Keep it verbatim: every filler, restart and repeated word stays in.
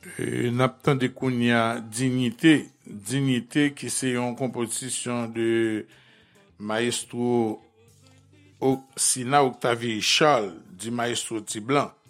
Euh, Naptan de Kounia Dignité, Dignité qui c'est une composition de maestro Sina Octavie Charles, du maestro Tiblan.